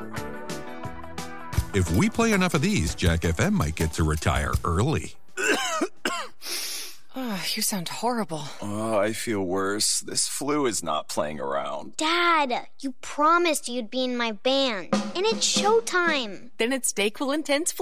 If we play enough of these, Jack FM might get to retire early. Oh, you sound horrible. Oh, I feel worse. This flu is not playing around. Dad, you promised you'd be in my band, and it's showtime. Then it's Dayquil Intense